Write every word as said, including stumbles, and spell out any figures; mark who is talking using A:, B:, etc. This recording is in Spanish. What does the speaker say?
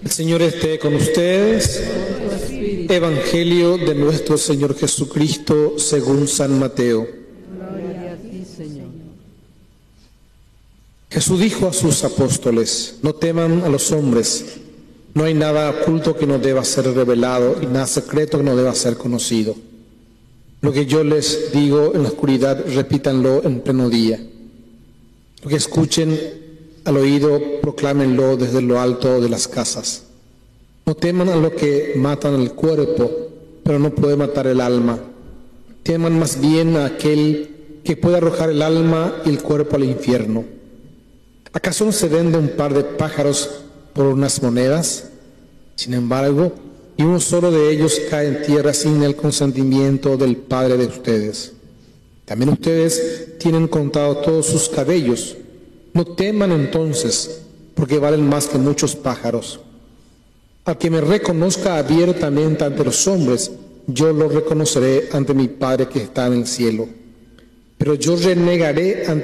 A: El Señor esté con ustedes. Evangelio de nuestro Señor Jesucristo según San Mateo.
B: Gloria a ti, Señor.
A: Jesús dijo a sus apóstoles: no teman a los hombres, no hay nada oculto que no deba ser revelado y nada secreto que no deba ser conocido. Lo que yo les digo en la oscuridad, repítanlo en pleno día. Lo que escuchen al oído, proclámenlo desde lo alto de las casas. No teman a lo que matan el cuerpo, pero no puede matar el alma. Teman más bien a aquel que puede arrojar el alma y el cuerpo al infierno. ¿Acaso no se vende un par de pájaros por unas monedas? Sin embargo, y uno solo de ellos cae en tierra sin el consentimiento del Padre de ustedes. También ustedes tienen contado todos sus cabellos. No teman entonces, porque valen más que muchos pájaros. Al que me reconozca abiertamente ante los hombres, yo lo reconoceré ante mi Padre que está en el cielo. Pero yo renegaré ante